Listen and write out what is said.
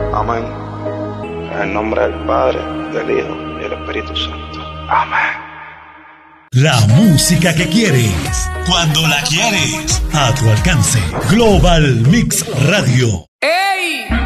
Amén. En el nombre del Padre, del Hijo y del Espíritu Santo. Amén. La música que quieres, cuando la quieres, a tu alcance. Global Mix Radio. ¡Ey!